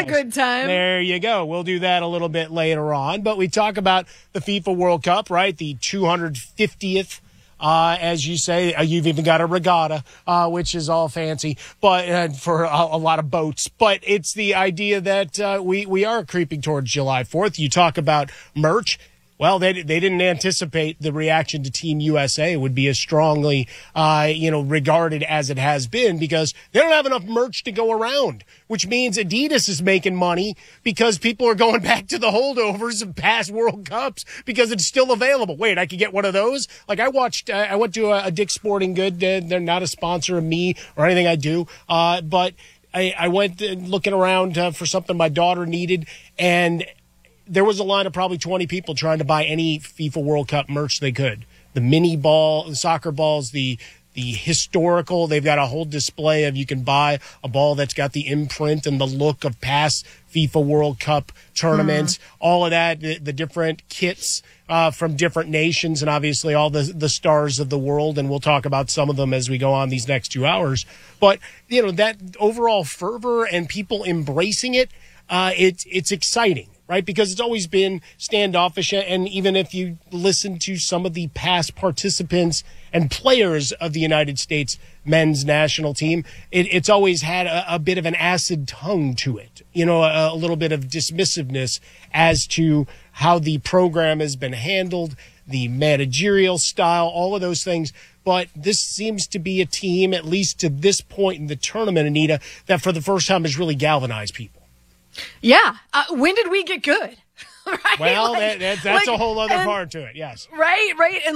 a good time. There you go. We'll do that a little bit later on. But we talk about the FIFA World Cup, right? The 250th. As you say, you've even got a regatta, which is all fancy, but for a lot of boats. But it's the idea that we are creeping towards July 4th. You talk about merch. Well, they didn't anticipate the reaction to Team USA would be as strongly, regarded as it has been, because they don't have enough merch to go around, which means Adidas is making money because people are going back to the holdovers of past World Cups because it's still available. Wait, I could get one of those? Like I went to a Dick's Sporting Good. They're not a sponsor of me or anything I do, but I went looking around for something my daughter needed, and there was a line of probably 20 people trying to buy any FIFA World Cup merch they could. The mini ball, the soccer balls, the historical. They've got a whole display of you can buy a ball that's got the imprint and the look of past FIFA World Cup tournaments. All of that, the different kits from different nations, and obviously all the stars of the world. And we'll talk about some of them as we go on these next 2 hours. But, that overall fervor and people embracing it, it's exciting. Right, because it's always been standoffish, and even if you listen to some of the past participants and players of the United States men's national team, it's always had a bit of an acid tongue to it, a little bit of dismissiveness as to how the program has been handled, the managerial style, all of those things. But this seems to be a team, at least to this point in the tournament, Anita, that for the first time has really galvanized people. Yeah. When did we get good? Right? Well, that's a whole other part to it. Yes. Right. And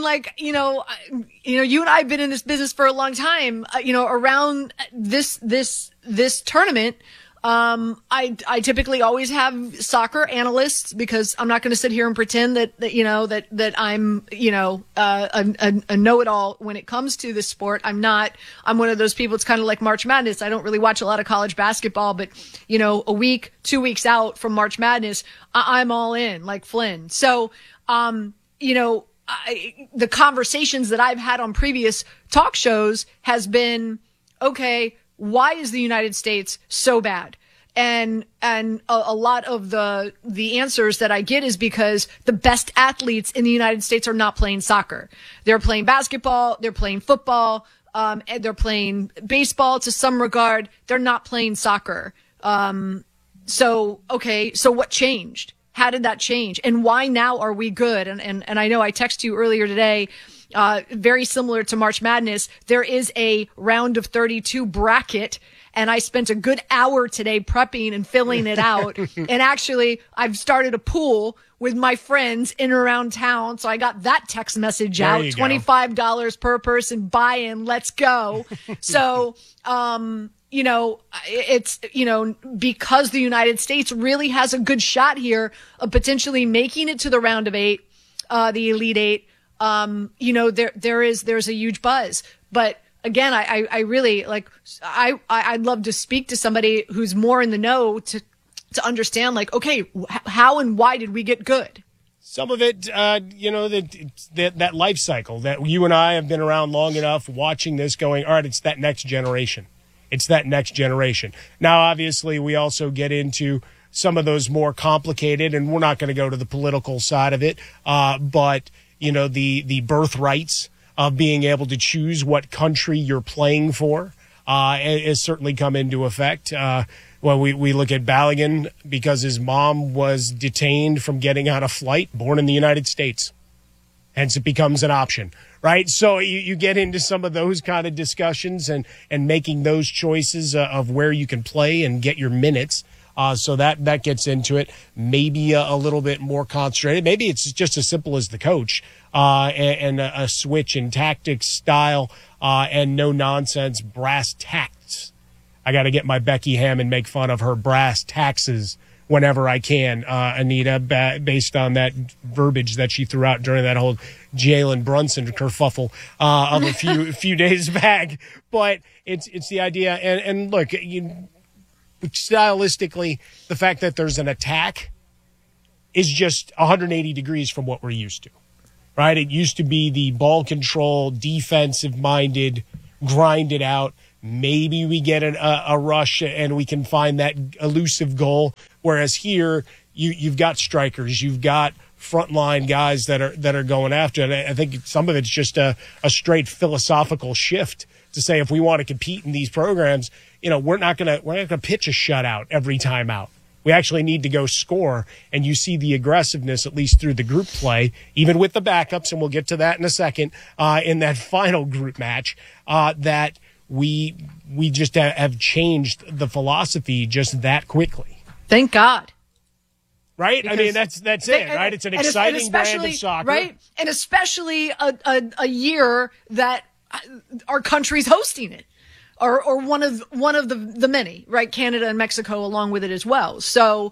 you and I have been in this business for a long time, around this tournament. I typically always have soccer analysts because I'm not going to sit here and pretend that I'm, a know-it-all when it comes to this sport. I'm not. I'm one of those people. It's kind of like March Madness. I don't really watch a lot of college basketball, but, a week, 2 weeks out from March Madness, I'm all in like Flynn. So, the conversations that I've had on previous talk shows has been, okay, why is the United States so bad? And a lot of the answers that I get is because the best athletes in the United States are not playing soccer. They're playing basketball, they're playing football, and they're playing baseball to some regard. They're not playing soccer. So what changed? How did that change? And why now are we good? And I know I texted you earlier today, very similar to March Madness. There is a round of 32 bracket, and I spent a good hour today prepping and filling it out. And actually, I've started a pool with my friends in and around town. So I got that text message out, $25 per person, buy in, let's go. So, it's, because the United States really has a good shot here of potentially making it to the round of 8, the Elite 8. There's a huge buzz, but again, I really I'd love to speak to somebody who's more in the know to understand, like, okay, how and why did we get good? Some of it, that life cycle that you and I have been around long enough watching this going, all right, it's that next generation. It's that next generation. Now, obviously, we also get into some of those more complicated, and we're not going to go to the political side of it, but the birthrights of being able to choose what country you're playing for has certainly come into effect. We look at Balogun because his mom was detained from getting on a flight, born in the United States. Hence, it becomes an option, right? So you get into some of those kind of discussions and making those choices of where you can play and get your minutes. So that gets into it. Maybe a little bit more concentrated. Maybe it's just as simple as the coach and a switch in tactics, style, and no nonsense brass tacks. I got to get my Becky Hammond make fun of her brass taxes whenever I can, Anita, based on that verbiage that she threw out during that whole Jalen Brunson kerfuffle of a few days back. But it's the idea, and look, stylistically, the fact that there's an attack is just 180 degrees from what we're used to, right? It used to be the ball control, defensive-minded, grind it out, maybe we get a rush and we can find that elusive goal. Whereas here, you've got strikers, you've got frontline guys that are going after it. I think some of it's just a straight philosophical shift to say if we want to compete in these programs, we're not gonna pitch a shutout every time out. We actually need to go score, and you see the aggressiveness, at least through the group play, even with the backups, and we'll get to that in a second, in that final group match, that we just have changed the philosophy just that quickly. Thank God. Right? Because, I mean, that's it, right? It's an exciting brand of soccer. Right? And especially a year that our country's hosting it. Or one of the many, right? Canada and Mexico along with it as well. So,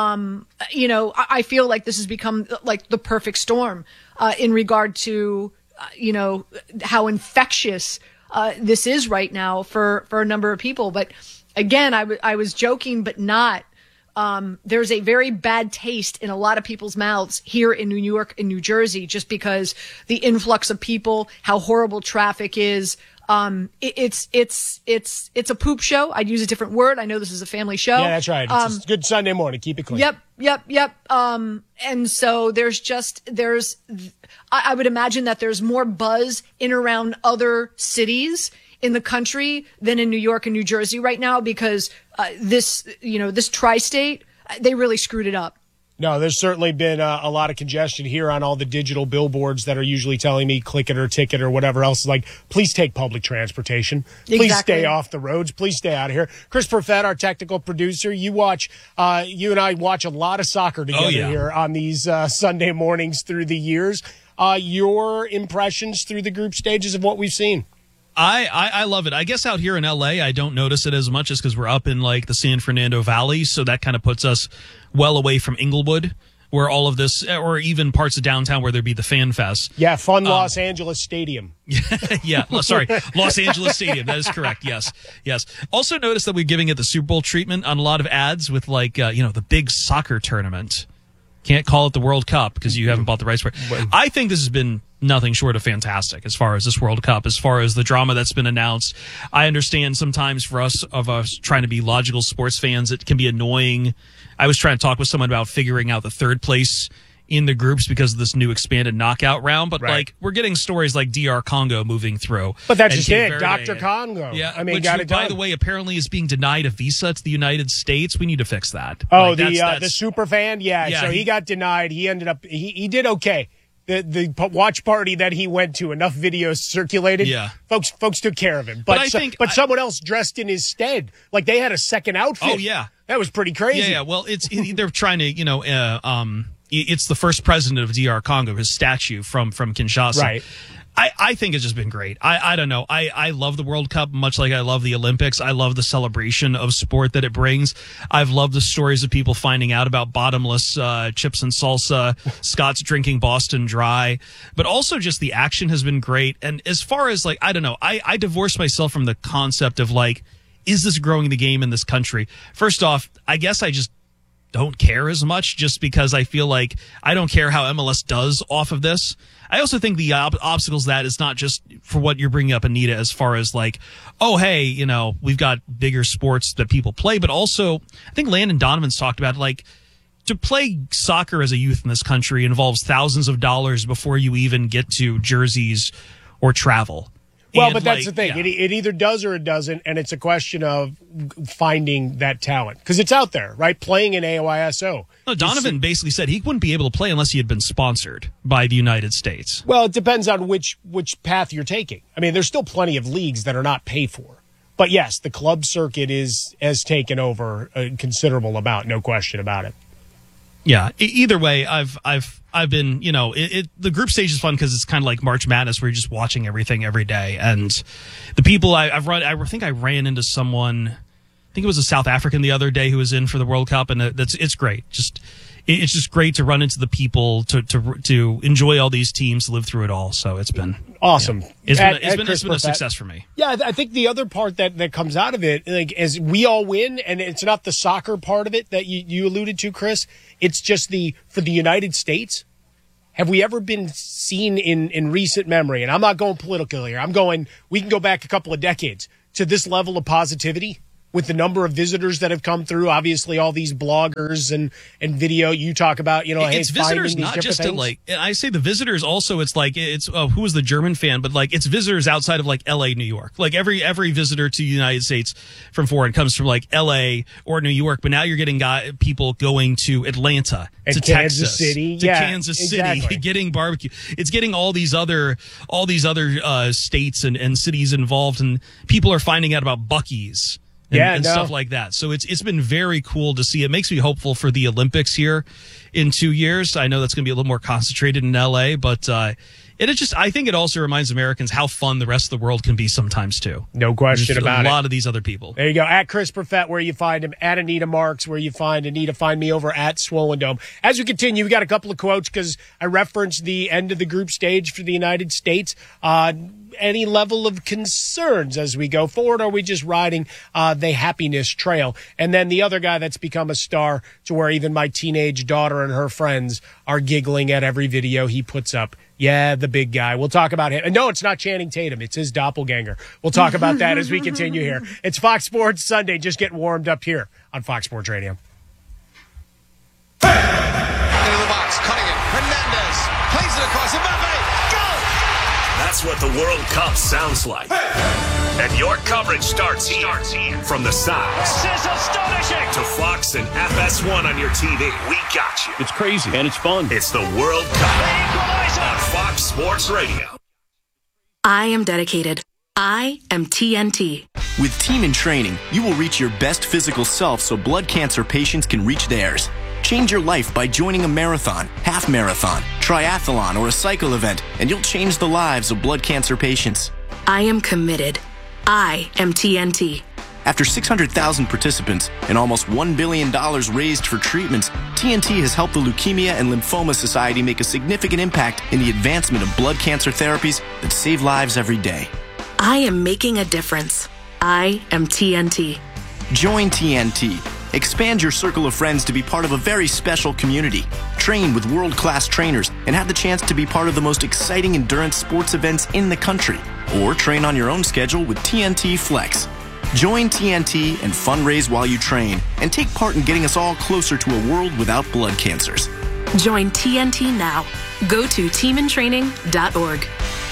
I feel like this has become like the perfect storm, in regard to, how infectious, this is right now for a number of people. But again, I was joking, but not. There's a very bad taste in a lot of people's mouths here in New York and New Jersey, just because the influx of people, how horrible traffic is. It's a poop show. I'd use a different word. I know this is a family show. Yeah, that's right. It's a good Sunday morning. Keep it clean. Yep. And so I would imagine that there's more buzz in around other cities in the country than in New York and New Jersey right now, because, this tri-state, they really screwed it up. No, there's certainly been a lot of congestion here on all the digital billboards that are usually telling me click it or ticket or whatever else. Like, please take public transportation. Please Exactly. stay off the roads. Please stay out of here. Chris Perfett, our technical producer, you and I watch a lot of soccer together here on these Sunday mornings through the years. Your impressions through the group stages of what we've seen? I love it. I guess out here in LA, I don't notice it as much, just because we're up in like the San Fernando Valley. So that kind of puts us well away from Inglewood, where all of this, or even parts of downtown where there'd be the Fan Fest. Yeah, fun Los Angeles Stadium. Yeah, sorry, Los Angeles Stadium. That is correct. Yes. Also notice that we're giving it the Super Bowl treatment on a lot of ads with like, the big soccer tournament. Can't call it the World Cup because you haven't bought the rights for it. I think this has been nothing short of fantastic as far as this World Cup, as far as the drama that's been announced. I understand sometimes for us trying to be logical sports fans, it can be annoying. I was trying to talk with someone about figuring out the third place in the groups because of this new expanded knockout round, but like we're getting stories like DR Congo moving through. But that's just it, Dr. Congo. Yeah, I mean, which, got it done. by the way, apparently is being denied a visa to the United States. We need to fix that. Oh, the super fan, so he got denied. He ended up he did okay. The watch party that he went to, enough videos circulated. Yeah, folks took care of him. But someone else dressed in his stead, like they had a second outfit. Oh yeah, that was pretty crazy. Yeah. Well, they're trying to it's the first president of DR Congo, his statue from Kinshasa. Right. I think it's just been great. I don't know. I love the World Cup much like I love the Olympics. I love the celebration of sport that it brings. I've loved the stories of people finding out about bottomless chips and salsa, Scott's drinking Boston Dry, but also just the action has been great. And as far as like, I don't know, I divorced myself from the concept of like, is this growing the game in this country? First off, I guess I just don't care as much, just because I feel like I don't care how MLS does off of this. I also think the obstacles that is not just for what you're bringing up, Anita, as far as like, oh, hey, we've got bigger sports that people play, but also I think Landon Donovan's talked about like to play soccer as a youth in this country involves thousands of dollars before you even get to jerseys or travel. Well, but that's the thing. Yeah. It either does or it doesn't, and it's a question of finding that talent. Because it's out there, right? Playing in AYSO. No, Donovan basically said he wouldn't be able to play unless he had been sponsored by the United States. Well, it depends on which path you're taking. I mean, there's still plenty of leagues that are not paid for. But yes, the club circuit has taken over a considerable amount, no question about it. Yeah. Either way, I've been, the group stage is fun because it's kind of like March Madness where you're just watching everything every day. And the people I think I ran into someone, I think it was a South African the other day who was in for the World Cup, and it's great. It's just great to run into the people, to enjoy all these teams, to live through it all. So it's been awesome. Yeah. It's been a success for me. Yeah, I think the other part that comes out of it, like, is we all win, and it's not the soccer part of it that you alluded to, Chris. It's just for the United States. Have we ever been seen in recent memory? And I'm not going political here. We can go back a couple of decades to this level of positivity with the number of visitors that have come through? Obviously, all these bloggers and video you talk about, it's visitors, not just to like, I say the visitors also, it's like, it's, who was the German fan, but like, it's visitors outside of like LA, New York. Like every visitor to the United States from foreign comes from like LA or New York, but now you're getting people going to Atlanta, and to Kansas Texas, City. to Kansas City, getting barbecue. It's getting all these other states and cities involved, and people are finding out about Buc-ee's. And stuff like that. So it's been very cool to see. It makes me hopeful for the Olympics here in 2 years. I know that's going to be a little more concentrated in LA, but I think it also reminds Americans how fun the rest of the world can be sometimes too. No question about it. A lot of these other people. There you go. At Chris Perfett, where you find him. At Anita Marks, where you find Anita. Find me over at Swollen Dome. As we continue, we got a couple of quotes because I referenced the end of the group stage for the United States. Any level of concerns as we go forward? Or are we just riding the happiness trail? And then the other guy that's become a star to where even my teenage daughter and her friends are giggling at every video he puts up. Yeah, the big guy. We'll talk about him. No, it's not Channing Tatum. It's his doppelganger. We'll talk about that as we continue here. It's Fox Sports Sunday. Just getting warmed up here on Fox Sports Radio. Into the box, cutting it. Hernandez plays it across. Mbappe. That's what the World Cup sounds like. And your coverage starts here. From the sides. This is astonishing. To Fox and FS1 on your TV. We got you. It's crazy and it's fun. It's the World Cup on Fox Sports Radio. I am dedicated. I am TNT. With Team in Training, you will reach your best physical self so blood cancer patients can reach theirs. Change your life by joining a marathon, half marathon, triathlon, or a cycle event, and you'll change the lives of blood cancer patients. I am committed. I am TNT. After 600,000 participants and almost $1 billion raised for treatments, TNT has helped the Leukemia and Lymphoma Society make a significant impact in the advancement of blood cancer therapies that save lives every day. I am making a difference. I am TNT. Join TNT. Expand your circle of friends to be part of a very special community. Train with world-class trainers and have the chance to be part of the most exciting endurance sports events in the country. Or train on your own schedule with TNT Flex. Join TNT and fundraise while you train and take part in getting us all closer to a world without blood cancers. Join TNT now. Go to teamintraining.org.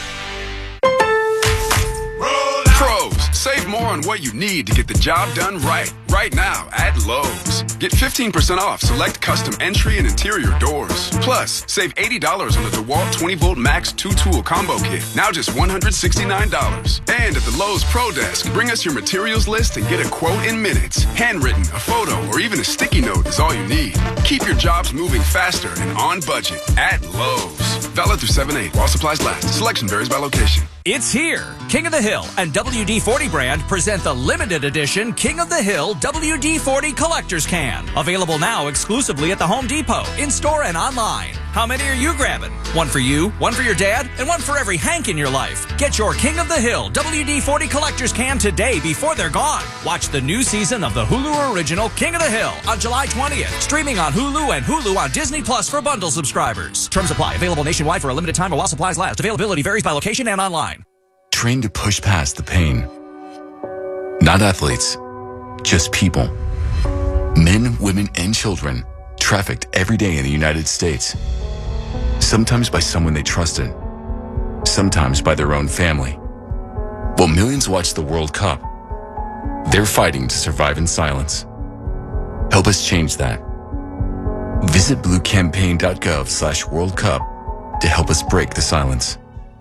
Pros, save more on what you need to get the job done right now at Lowe's. Get 15% off select custom entry and interior doors. Plus, save $80 on the DeWalt 20-volt Max 2-tool combo kit. Now just $169. And at the Lowe's Pro Desk, bring us your materials list and get a quote in minutes. Handwritten, a photo, or even a sticky note is all you need. Keep your jobs moving faster and on budget at Lowe's. Valid through 7/8 while supplies last. Selection varies by location. It's here. King of the Hill and WD-40 brand present the limited edition King of the Hill WD-40 Collector's Can. Available now exclusively at the Home Depot, in-store and online. How many are you grabbing? One for you, one for your dad, and one for every Hank in your life. Get your King of the Hill WD-40 Collector's Can today before they're gone. Watch the new season of the Hulu original King of the Hill on July 20th. Streaming on Hulu and Hulu on Disney Plus for bundle subscribers. Terms apply. Available nationwide for a limited time while supplies last. Availability varies by location and online. Train to push past the pain. Not athletes, just people. Men, women, and children trafficked every day in the United States. Sometimes by someone they trusted, sometimes by their own family. While millions watch the World Cup, they're fighting to survive in silence. Help us change that. Visit bluecampaign.gov/World Cup to help us break the silence.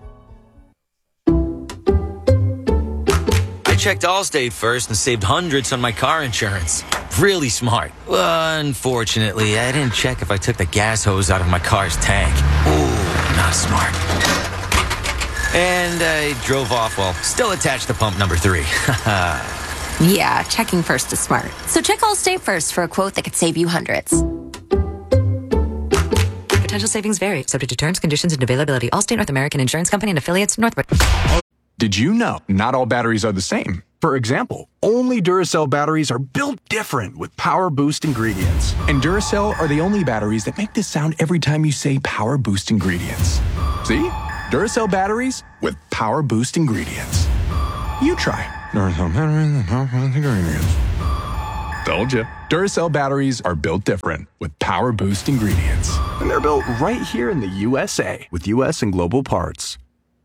I checked Allstate first and saved hundreds on my car insurance. Really smart. Unfortunately, I didn't check if I took the gas hose out of my car's tank. Ooh, not smart. And I drove off while still attached to pump number 3. Yeah, checking first is smart. So check Allstate first for a quote that could save you hundreds. Potential savings vary, subject to terms, conditions, and availability. Allstate North American Insurance Company and affiliates, Northbridge. Did you know not all batteries are the same? For example, only Duracell batteries are built different with Power Boost ingredients. And Duracell are the only batteries that make this sound every time you say Power Boost ingredients. See? Duracell batteries with Power Boost ingredients. You try. Duracell batteries and power-boost ingredients. Told ya. Duracell batteries are built different with power boost ingredients. And they're built right here in the USA with US and global parts.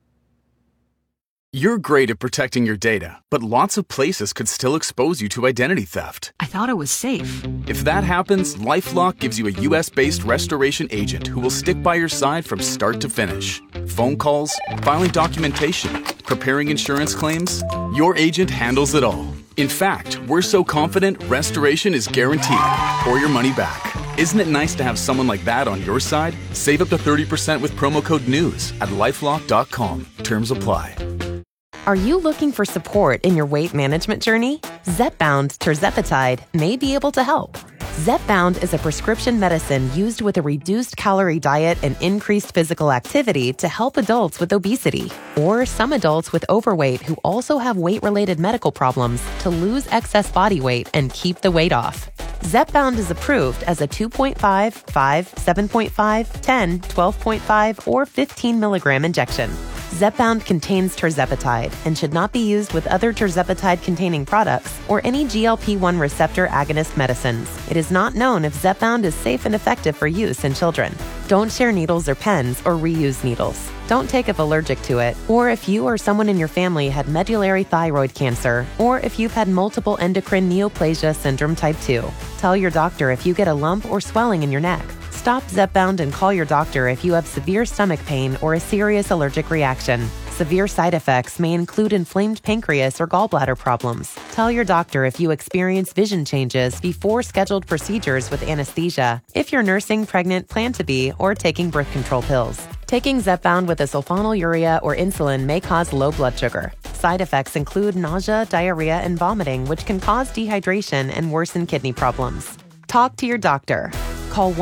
You're great at protecting your data, but lots of places could still expose you to identity theft. I thought it was safe. If that happens, LifeLock gives you a US-based restoration agent who will stick by your side from start to finish. Phone calls, filing documentation, preparing insurance claims, your agent handles it all. In fact, we're so confident restoration is guaranteed or your money back. Isn't it nice to have someone like that on your side? Save up to 30% with promo code NEWS at LifeLock.com. Terms apply. Are you looking for support in your weight management journey? Zepbound tirzepatide may be able to help. Zepbound is a prescription medicine used with a reduced calorie diet and increased physical activity to help adults with obesity or some adults with overweight who also have weight-related medical problems to lose excess body weight and keep the weight off. Zepbound is approved as a 2.5, 5, 7.5, 10, 12.5, or 15 milligram injection. Zepbound contains tirzepatide and should not be used with other tirzepatide-containing products or any GLP-1 receptor agonist medicines. It is not known if Zepbound is safe and effective for use in children. Don't share needles or pens or reuse needles. Don't take if allergic to it, or if you or someone in your family had medullary thyroid cancer, or if you've had multiple endocrine neoplasia syndrome type 2. Tell your doctor if you get a lump or swelling in your neck. Stop Zepbound and call your doctor if you have severe stomach pain or a serious allergic reaction. Severe side effects may include inflamed pancreas or gallbladder problems. Tell your doctor if you experience vision changes before scheduled procedures with anesthesia, if you're nursing, pregnant, plan to be, or taking birth control pills. Taking Zepbound with a sulfonylurea or insulin may cause low blood sugar. Side effects include nausea, diarrhea, and vomiting, which can cause dehydration and worsen kidney problems. Talk to your doctor. Call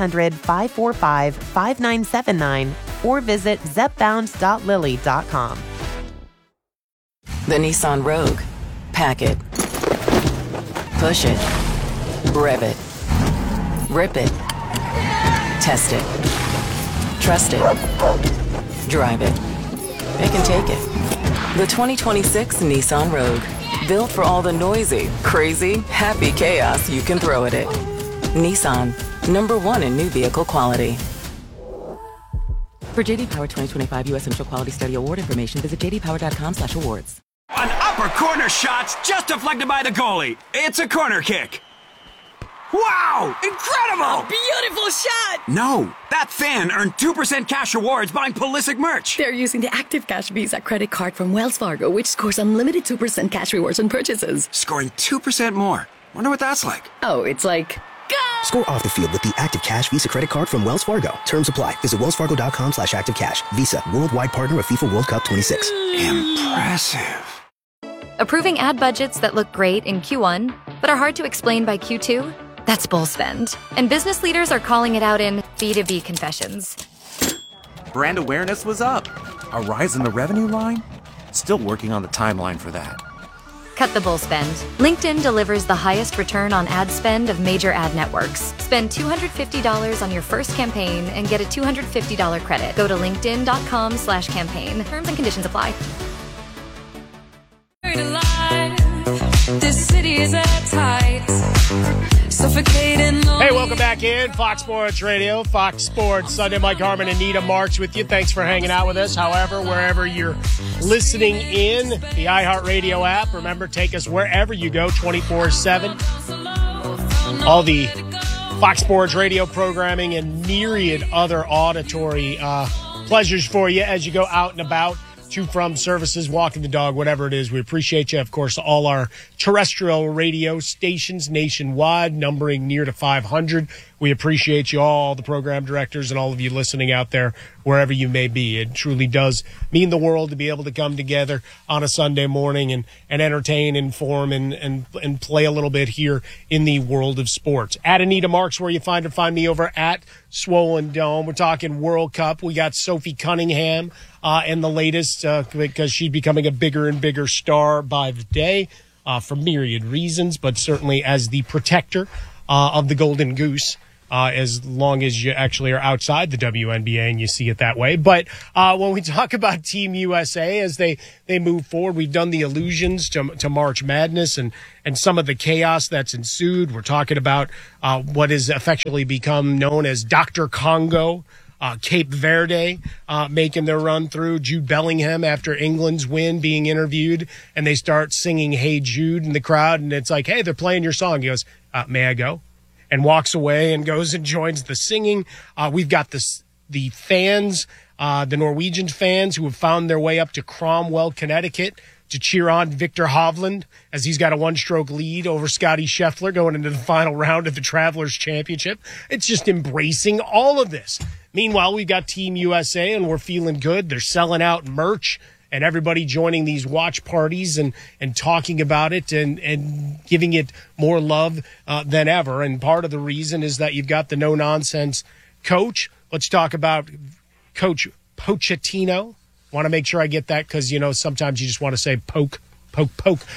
1-800-545-5979 or visit zepbound.lilly.com. The Nissan Rogue. Pack it. Push it. Rev it. Rip it. Test it. Trust it. Drive it. It can take it. The 2026 Nissan Rogue. Built for all the noisy, crazy, happy chaos you can throw at it. Nissan. #1 in new vehicle quality. For JD Power 2025 U.S. Initial Quality Study Award information, visit jdpower.com/awards. An upper corner shot's just deflected by the goalie. It's a corner kick. Wow! Incredible! A beautiful shot! No, that fan earned 2% cash rewards buying Pulisic merch. They're using the Active Cash Visa credit card from Wells Fargo, which scores unlimited 2% cash rewards on purchases. Scoring 2% more. Wonder what that's like. Oh, it's like... Score off the field with the Active Cash Visa credit card from Wells Fargo. Terms apply. Visit wellsfargo.com/activecash. Visa, worldwide partner of FIFA World Cup 26. Impressive. Approving ad budgets that look great in Q1, but are hard to explain by Q2? That's bull spend. And business leaders are calling it out in B2B confessions. Brand awareness was up. A rise in the revenue line? Still working on the timeline for that. Cut the bull spend. LinkedIn delivers the highest return on ad spend of major ad networks. Spend $250 on your first campaign and get a $250 credit. Go to linkedin.com/campaign. Terms and conditions apply. This city is airtight. Suffocating. Hey, welcome back in. Fox Sports Radio, Fox Sports Sunday. Mike Harmon and Nita Marks with you. Thanks for hanging out with us. However, wherever you're listening in, the iHeartRadio app, remember, take us wherever you go, 24/7. All the Fox Sports Radio programming and myriad other auditory pleasures for you as you go out and about. To from services, walking the dog, whatever it is. We appreciate you. Of course, all our terrestrial radio stations nationwide, numbering near to 500. We appreciate you all, the program directors and all of you listening out there, wherever you may be. It truly does mean the world to be able to come together on a Sunday morning and entertain, inform, and play a little bit here in the world of sports. At Anita Marks, where you find her. Find me over at Swollen Dome. We're talking World Cup. We got Sophie Cunningham and the latest because she's becoming a bigger and bigger star by the day for myriad reasons, but certainly as the protector of the Golden Goose. as long as you actually are outside the WNBA and you see it that way. But when we talk about Team USA as they move forward, we've done the allusions to March Madness and some of the chaos that's ensued. We're talking about what has affectionately become known as Dr. Congo, Cape Verde making their run through. Jude Bellingham, after England's win, being interviewed, and they start singing Hey Jude in the crowd, and it's like, hey, they're playing your song. He goes, may I go? And walks away and goes and joins the singing. We've got the fans, the Norwegian fans who have found their way up to Cromwell, Connecticut to cheer on Victor Hovland as he's got a one-stroke lead over Scotty Scheffler going into the final round of the Travelers Championship. It's just embracing all of this. Meanwhile, we've got Team USA, and we're feeling good. They're selling out merch, and everybody joining these watch parties and talking about it and giving it more love than ever. And part of the reason is that you've got the no-nonsense coach. Let's talk about Coach Pochettino. Want to make sure I get that because, sometimes you just want to say poke. But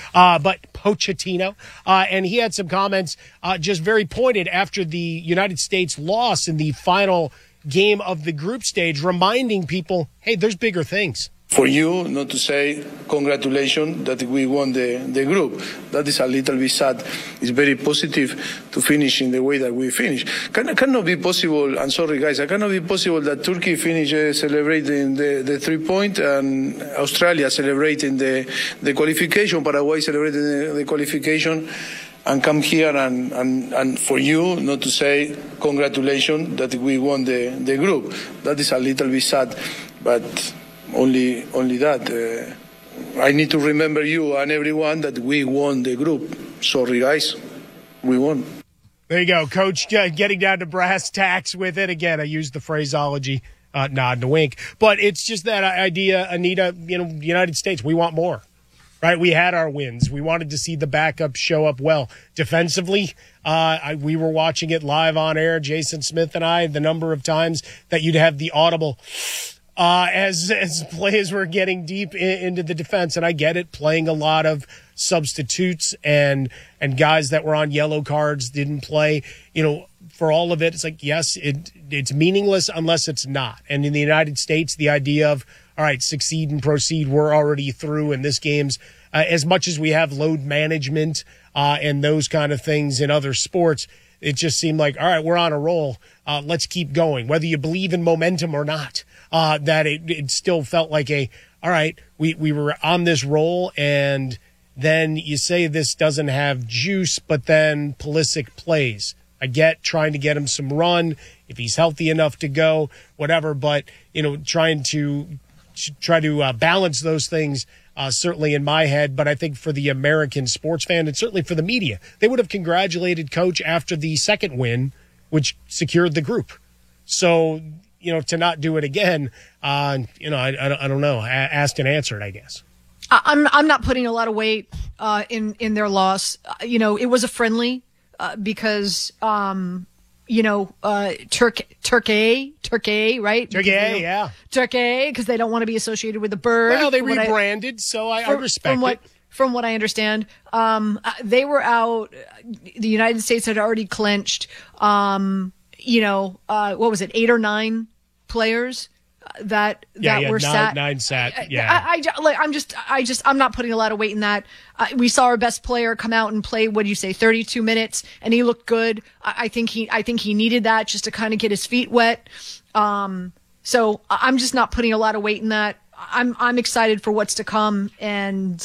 Pochettino. And he had some comments just very pointed after the United States loss in the final game of the group stage, reminding people, hey, there's bigger things. For you not to say congratulations that we won the group. That is a little bit sad. It's very positive to finish in the way that we finished. Cannot be possible, I'm sorry guys, it cannot be possible that Turkey finish celebrating the 3-point and Australia celebrating the qualification, Paraguay celebrating the qualification, and come here and for you not to say congratulations that we won the group. That is a little bit sad, but only that. I need to remember you and everyone that we won the group. Sorry, guys. We won. There you go, Coach, getting down to brass tacks with it. Again, I use the phraseology, nod and a wink. But it's just that idea, Anita, United States, we want more. Right? We had our wins. We wanted to see the backup show up well. Defensively, we were watching it live on air, Jason Smith and I, the number of times that you'd have the audible as players were getting deep into the defense. And I get it, playing a lot of substitutes and guys that were on yellow cards didn't play. For all of it, it's like, yes, it's meaningless unless it's not. And in the United States, the idea of, all right, succeed and proceed, we're already through, and this game's, as much as we have load management and those kind of things in other sports, it just seemed like, all right, we're on a roll. Let's keep going. Whether you believe in momentum or not, that it still felt like all right, we were on this roll, and then you say this doesn't have juice, but then Pulisic plays. I get trying to get him some run, if he's healthy enough to go, whatever, but, trying to balance those things, certainly in my head. But I think for the American sports fan and certainly for the media, they would have congratulated Coach after the second win, which secured the group. So, to not do it again, I don't know. Asked and answered, I guess. I'm not putting a lot of weight in their loss. It was a friendly because Turkey, right? Turkey, yeah. Turkey, because they don't want to be associated with the bird. Well, they rebranded, so I respect it. From what I understand, they were out. The United States had already clinched, what was it, 8 or 9 players that were sat. 9 sat, yeah. I'm not putting a lot of weight in that. We saw our best player come out and play, 32 minutes, and he looked good. I think he needed that just to kind of get his feet wet. So I'm just not putting a lot of weight in that. I'm excited for what's to come, and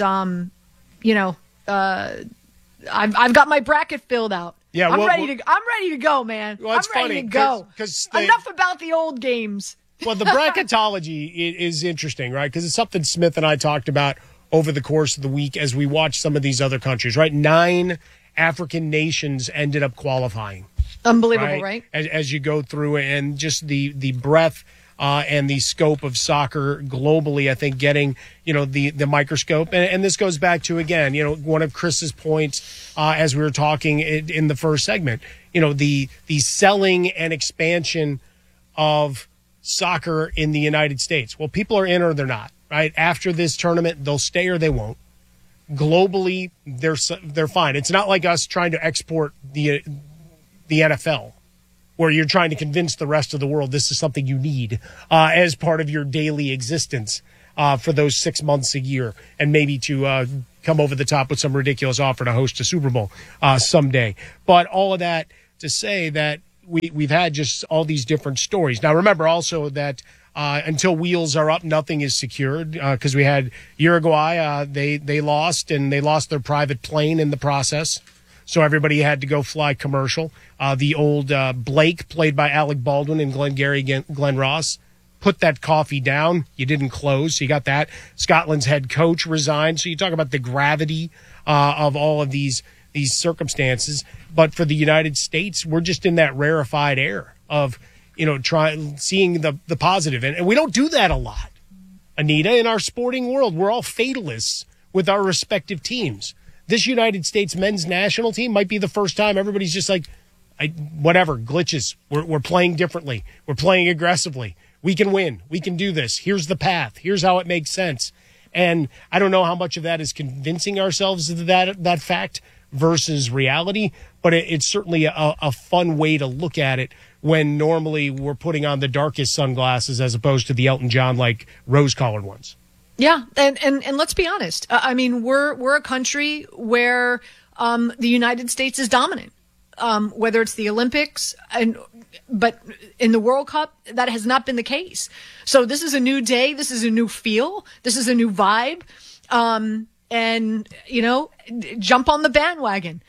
I've got my bracket filled out. Yeah, I'm ready to go, man. Well, it's I'm ready funny to go. Enough about the old games. Well, the bracketology is interesting, right? Because it's something Smith and I talked about over the course of the week as we watched some of these other countries, right? 9 African nations ended up qualifying. Unbelievable, right? As you go through, and just the breadth and the scope of soccer globally, I think getting, the microscope. And this goes back to, again, one of Chris's points as we were talking in the first segment, the selling and expansion of soccer in the United States. Well, people are in or they're not, right? After this tournament, they'll stay or they won't. Globally, they're fine. It's not like us trying to export the NFL, where you're trying to convince the rest of the world this is something you need as part of your daily existence for those 6 months a year, and maybe to come over the top with some ridiculous offer to host a Super Bowl someday. But all of that to say that we've had just all these different stories. Now, remember also that until wheels are up, nothing is secured, because we had Uruguay. They lost, and they lost their private plane in the process. So everybody had to go fly commercial. The old Blake, played by Alec Baldwin and Glengarry Glen Ross, put that coffee down. You didn't close, so you got that. Scotland's head coach resigned. So you talk about the gravity of all of these circumstances. But for the United States, we're just in that rarefied air of, seeing the positive. And we don't do that a lot, Anita. In our sporting world, we're all fatalists with our respective teams. This United States men's national team might be the first time everybody's just like, whatever, glitches. We're playing differently. We're playing aggressively. We can win. We can do this. Here's the path. Here's how it makes sense. And I don't know how much of that is convincing ourselves of that fact versus reality, but it's certainly a fun way to look at it when normally we're putting on the darkest sunglasses as opposed to the Elton John like rose-colored ones. Yeah, and let's be honest. I mean, we're a country where the United States is dominant. Whether it's the Olympics but in the World Cup, that has not been the case. So this is a new day. This is a new feel. This is a new vibe. And jump on the bandwagon.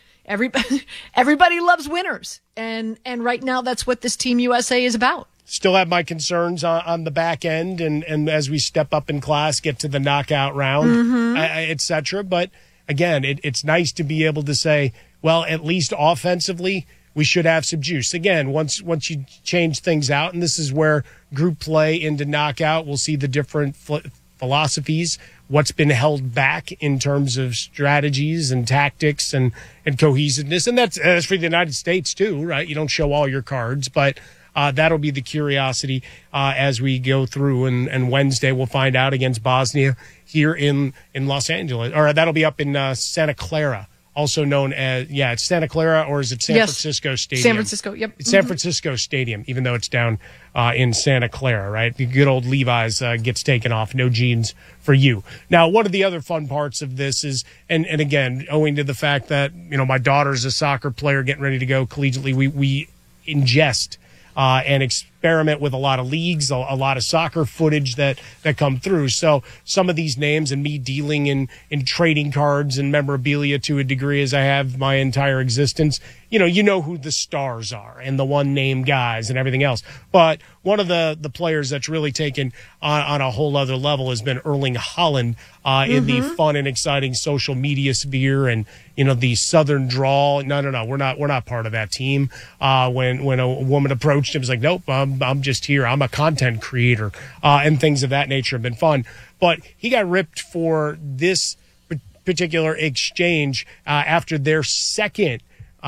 Everybody loves winners. And right now that's what this Team USA is about. Still have my concerns on the back end, and as we step up in class, get to the knockout round, et cetera. But again, it's nice to be able to say, well, at least offensively, we should have some juice. Again, once you change things out, and this is where group play into knockout, we'll see the different philosophies, what's been held back in terms of strategies and tactics and cohesiveness. And that's for the United States too, right? You don't show all your cards, but that'll be the curiosity as we go through. And Wednesday we'll find out against Bosnia here in Los Angeles. Or that'll be up in Santa Clara, also known as, it's Santa Clara, or is it San Francisco Stadium? San Francisco, yep. It's San Francisco Stadium, even though it's down in Santa Clara, right? The good old Levi's gets taken off. No jeans for you. Now, one of the other fun parts of this is, and again, owing to the fact that, my daughter's a soccer player getting ready to go collegiately, we ingest and experiment with a lot of leagues, a lot of soccer footage that come through. So some of these names, and me dealing in trading cards and memorabilia to a degree as I have my entire existence, you know who the stars are and the one name guys and everything else. But one of the players that's really taken on a whole other level has been Erling Haaland in the fun and exciting social media sphere, and the Southern drawl. No, we're not part of that team. When a woman approached him, was like, nope, I'm just here. I'm a content creator, and things of that nature have been fun. But he got ripped for this particular exchange after their second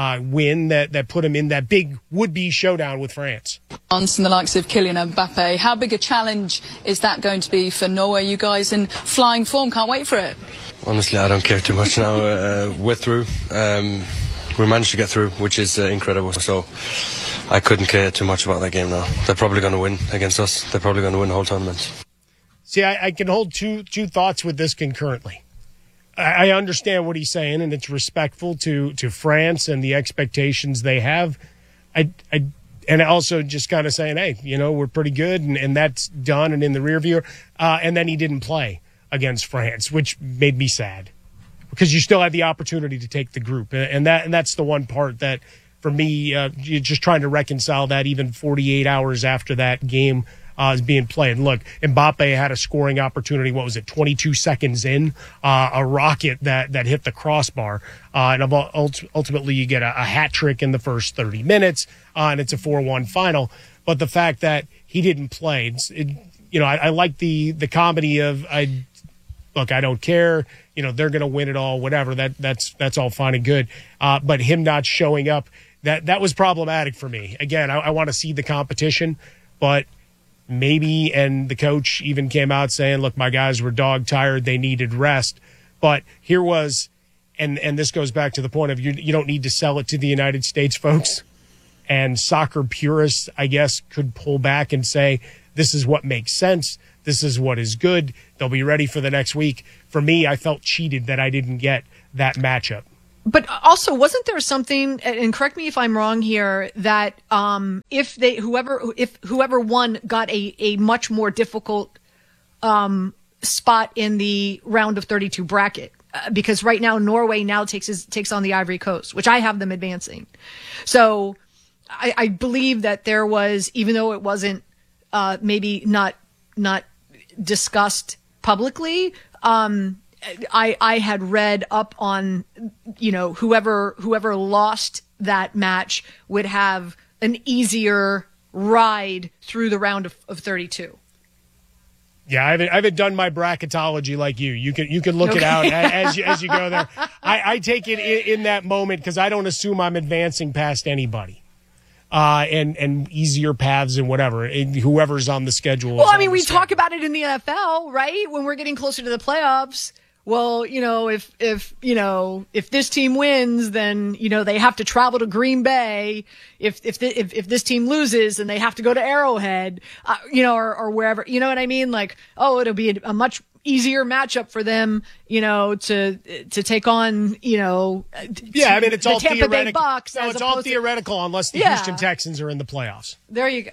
win that put him in that big would-be showdown with France. On the likes of Kylian Mbappe, how big a challenge is that going to be for Norway? You guys in flying form, can't wait for it. Honestly, I don't care too much now. We're through. We managed to get through, which is incredible. So I couldn't care too much about that game now. They're probably going to win against us. They're probably going to win the whole tournament. See, I can hold two thoughts with this concurrently. I understand what he's saying, and it's respectful to France and the expectations they have. And also just kind of saying, hey, we're pretty good, and that's done and in the rear view. And then he didn't play against France, which made me sad, because you still had the opportunity to take the group. And that's the one part that, for me, you're just trying to reconcile that even 48 hours after that game is being played. Look, Mbappe had a scoring opportunity, 22 seconds in, a rocket that hit the crossbar, and ultimately you get a hat trick in the first 30 minutes, and it's a 4-1 final. But the fact that he didn't play, I like the comedy of, I don't care, they're going to win it all, whatever, that's all fine and good. But him not showing up, that was problematic for me. Again, I want to see the competition, but maybe, and the coach even came out saying, look, my guys were dog tired, they needed rest. But here was, and this goes back to the point of you don't need to sell it to the United States folks. and soccer purists, I guess, could pull back and say, this is what makes sense. This is what is good. They'll be ready for the next week. For me, I felt cheated that I didn't get that matchup. But also, wasn't there something, and correct me if I'm wrong here, that if whoever won got a much more difficult spot in the round of 32 bracket, because right now Norway now takes on the Ivory Coast, which I have them advancing. So I believe that there was, even though it wasn't maybe not discussed publicly, I had read up on, whoever lost that match would have an easier ride through the round of 32. Yeah, I haven't done my bracketology like you. You can look it out as you go there. I take it in that moment because I don't assume I'm advancing past anybody. And easier paths and whatever, whoever's on the schedule. Well, I mean, we talk about it in the NFL, right? When we're getting closer to the playoffs. Well, if this team wins, then, they have to travel to Green Bay. If this team loses, then they have to go to Arrowhead, or wherever, you know what I mean? Like, it'll be a much easier matchup for them, to take on, yeah, I mean, it's all Tampa Bay theoretical. Bucks. No, it's all theoretical unless the Houston Texans are in the playoffs. There you go.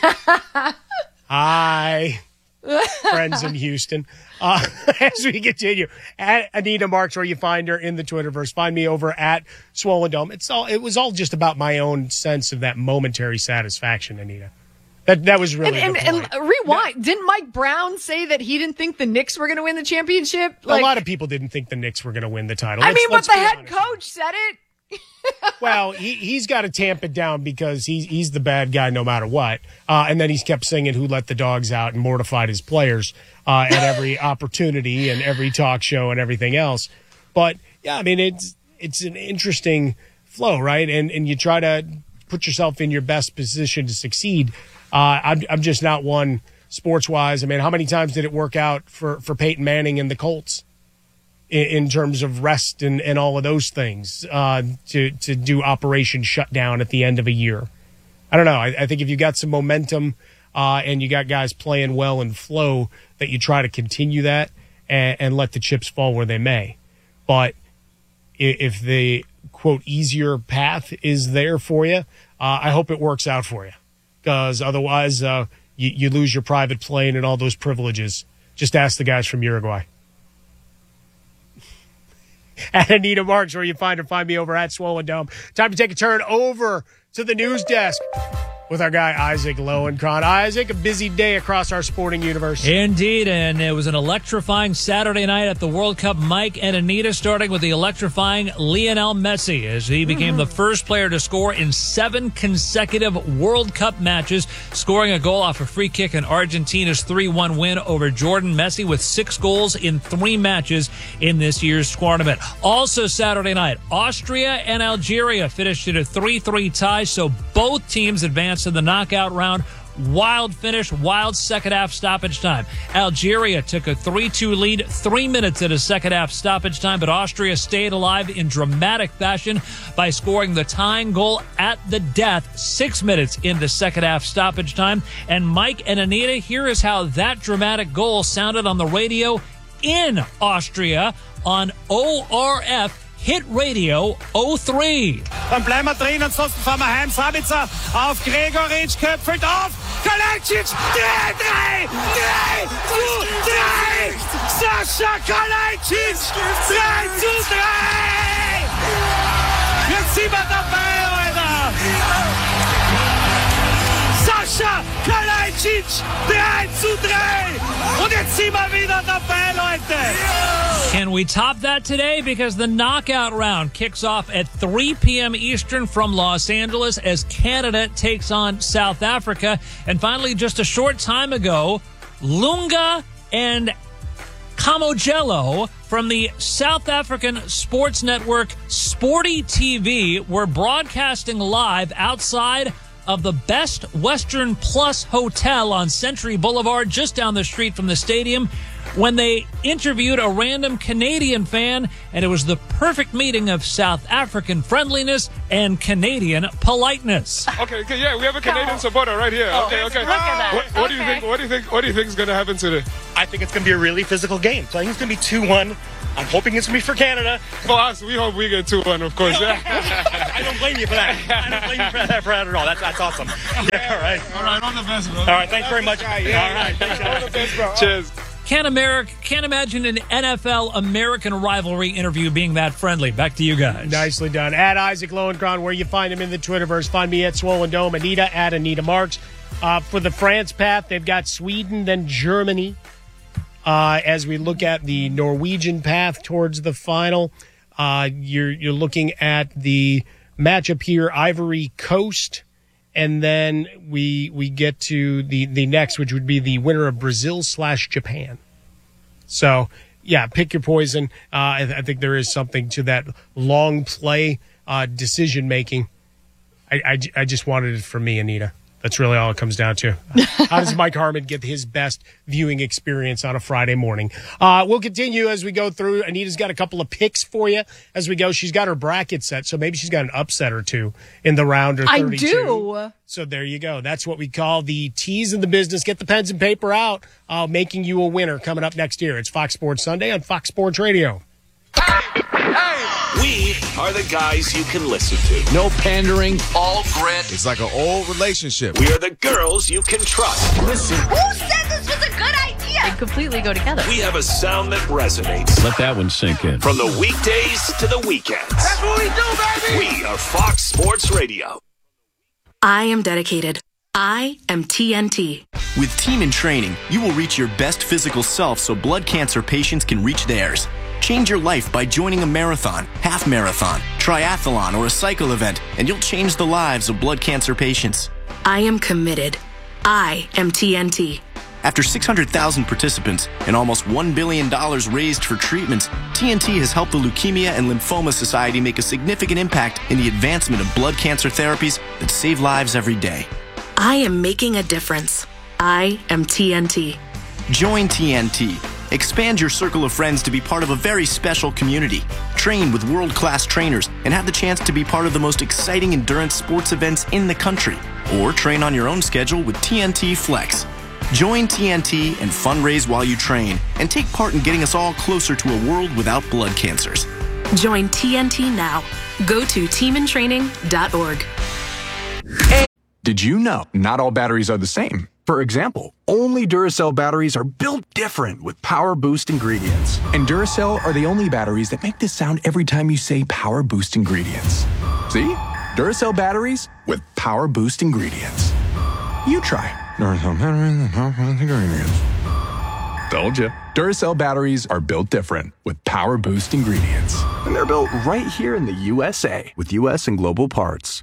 Hi, friends in Houston. As we continue, at Anita Marks, where you find her in the Twitterverse, find me over at Swollen Dome. It was all just about my own sense of that momentary satisfaction, Anita. That was really the point. And rewind. Didn't Mike Brown say that he didn't think the Knicks were going to win the championship? A lot of people didn't think the Knicks were going to win the title. But the head coach said it. Well, he's got to tamp it down because he's the bad guy no matter what. And then he's kept singing "Who Let the Dogs Out" and mortified his players at every opportunity and every talk show and everything else. But yeah, I mean, it's an interesting flow, right? And you try to put yourself in your best position to succeed. I'm just not one sports-wise. I mean, how many times did it work out for Peyton Manning and the Colts in terms of rest and all of those things to do Operation Shutdown at the end of a year? I don't know. I think if you got some momentum and you got guys playing well and flow, that you try to continue that and let the chips fall where they may. But if the, quote, easier path is there for you, I hope it works out for you. Because otherwise, you lose your private plane and all those privileges. Just ask the guys from Uruguay. At Anita Marks, where you find her, find me over at Swollen Dome. Time to take a turn over to the news desk with our guy Isaac Lowenkron. Isaac, a busy day across our sporting universe. Indeed, and it was an electrifying Saturday night at the World Cup. Mike and Anita, starting with the electrifying Lionel Messi, as he became the first player to score in 7 consecutive World Cup matches, scoring a goal off a free kick in Argentina's 3-1 win over Jordan. Messi with 6 goals in 3 matches in this year's tournament. Also Saturday night, Austria and Algeria finished in a 3-3 tie, so both teams advanced to the knockout round. Wild finish, wild second half stoppage time. Algeria took a 3-2 lead 3 minutes into second half stoppage time, but Austria stayed alive in dramatic fashion by scoring the tying goal at the death 6 minutes into second half stoppage time. And Mike and Anita, here is how that dramatic goal sounded on the radio in Austria on ORF Hit Radio 03. Dann bleiben wir drin, ansonsten fahren wir heim. Sabitzer auf Gregoritsch, köpfelt auf. Kalajdzic, 3-3! Sascha Kalajdzic, 3-3! Jetzt sind wir dabei, Alter! Sascha Kalajdzic, 3-3! Und jetzt sind wir wieder dabei, Leute! Can we top that today? Because the knockout round kicks off at 3 p.m. Eastern from Los Angeles as Canada takes on South Africa. And finally, just a short time ago, Lunga and Kamojello from the South African sports network Sporty TV were broadcasting live outside of the Best Western Plus Hotel on Century Boulevard, just down the street from the stadium, when they interviewed a random Canadian fan, and it was the perfect meeting of South African friendliness and Canadian politeness. Okay, yeah, we have a Canadian supporter right here. Okay. Look at that. What do you think? What do you think is going to happen today? I think it's going to be a really physical game. So I think it's going to be 2-1. I'm hoping it's going to be for Canada. For us, we hope we get 2-1, of course. I don't blame you for that. I don't blame you for that at all. That's awesome. Yeah, all right. All right, all the best, bro. All right, thanks very much. All right, thanks. All the best, bro. Cheers. Can't imagine an NFL-American rivalry interview being that friendly. Back to you guys. Nicely done. At Isaac Lowenkron, where you find him in the Twitterverse. Find me at Swollen Dome. Anita at Anita Marks. For the France path, they've got Sweden, then Germany. As we look at the Norwegian path towards the final, you're looking at the matchup here, Ivory Coast. And then we get to the next, which would be the winner of Brazil/Japan. So, yeah, pick your poison. I think there is something to that long play decision-making. I just wanted it for me, Anita. That's really all it comes down to. How does Mike Harmon get his best viewing experience on a Friday morning? We'll continue as we go through. Anita's got a couple of picks for you as we go. She's got her bracket set, so maybe she's got an upset or two in the round or 32. I do. So there you go. That's what we call the tease in the business. Get the pens and paper out. Making you a winner coming up next year. It's Fox Sports Sunday on Fox Sports Radio. We are the guys you can listen to. No pandering, all grit. It's like an old relationship. We are the girls you can trust. Listen. Who said this was a good idea? They completely go together. We have a sound that resonates. Let that one sink in. From the weekdays to the weekends. That's what we do, baby. We are Fox Sports Radio. I am dedicated. I am TNT. With Team in Training, you will reach your best physical self so blood cancer patients can reach theirs. Change your life by joining a marathon, half marathon, triathlon, or a cycle event, and you'll change the lives of blood cancer patients. I am committed. I am TNT. After 600,000 participants and almost $1 billion raised for treatments, TNT has helped the Leukemia and Lymphoma Society make a significant impact in the advancement of blood cancer therapies that save lives every day. I am making a difference. I am TNT. Join TNT. Expand your circle of friends to be part of a very special community. Train with world-class trainers and have the chance to be part of the most exciting endurance sports events in the country. Or train on your own schedule with TNT Flex. Join TNT and fundraise while you train and take part in getting us all closer to a world without blood cancers. Join TNT now. Go to teamintraining.org. Did you know not all batteries are the same? For example, only Duracell batteries are built different with Power Boost ingredients. And Duracell are the only batteries that make this sound every time you say Power Boost ingredients. See? Duracell batteries with Power Boost ingredients. You try. Duracell batteries with Power Boost ingredients. Told you. Duracell batteries are built different with Power Boost ingredients. And they're built right here in the USA with US and global parts.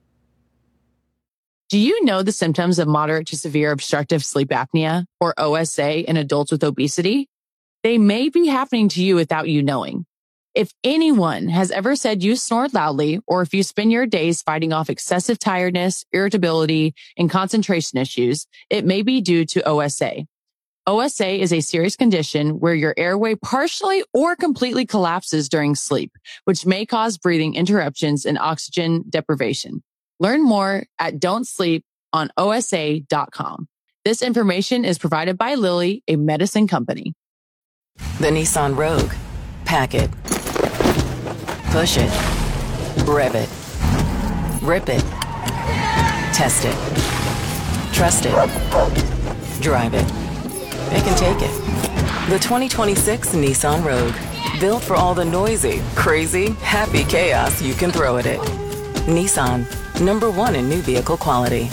Do you know the symptoms of moderate to severe obstructive sleep apnea, or OSA, in adults with obesity? They may be happening to you without you knowing. If anyone has ever said you snore loudly, or if you spend your days fighting off excessive tiredness, irritability, and concentration issues, it may be due to OSA. OSA is a serious condition where your airway partially or completely collapses during sleep, which may cause breathing interruptions and oxygen deprivation. Learn more at don'tsleeponosa.com. This information is provided by Lilly, a medicine company. The Nissan Rogue. Pack it. Push it. Rev it. Rip it. Test it. Trust it. Drive it. It can take it. The 2026 Nissan Rogue. Built for all the noisy, crazy, happy chaos you can throw at it. Nissan. #1 in new vehicle quality.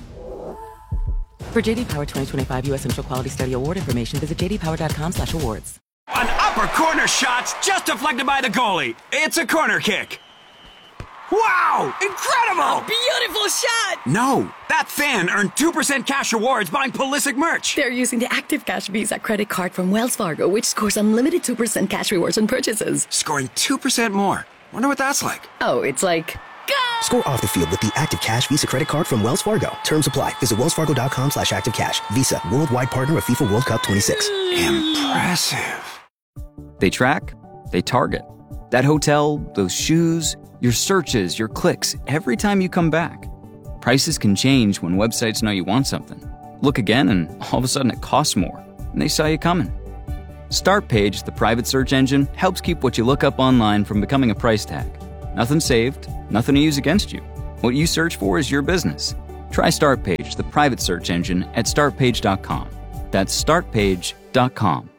For JD Power 2025 U.S. Initial Quality Study Award information, visit jdpower.com/awards. An upper corner shot's just deflected by the goalie. It's a corner kick. Wow! Incredible! A beautiful shot! No, that fan earned 2% cash rewards buying Pulisic merch. They're using the Active Cash Visa credit card from Wells Fargo, which scores unlimited 2% cash rewards on purchases. Scoring 2% more. Wonder what that's like. Oh, it's like Score off the field with the Active Cash Visa credit card from Wells Fargo. Terms apply. Visit wellsfargo.com/activecash. Visa, worldwide partner of FIFA World Cup 26. Impressive. They track, they target. That hotel, those shoes, your searches, your clicks, every time you come back. Prices can change when websites know you want something. Look again and all of a sudden it costs more, and they saw you coming. StartPage, the private search engine, helps keep what you look up online from becoming a price tag. Nothing saved, nothing to use against you. What you search for is your business. Try StartPage, the private search engine, at startpage.com. That's startpage.com.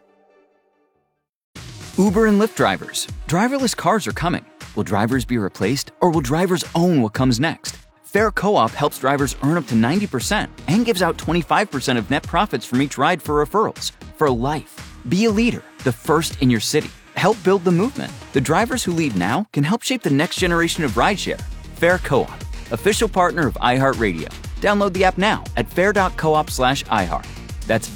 Uber and Lyft drivers. Driverless cars are coming. Will drivers be replaced, or will drivers own what comes next? Fair Co-op helps drivers earn up to 90% and gives out 25% of net profits from each ride for referrals. For life. Be a leader, the first in your city. Help build the movement. The drivers who lead now can help shape the next generation of rideshare. Fair Co-op, official partner of iHeartRadio. Download the app now at fair.coop/iHeart. That's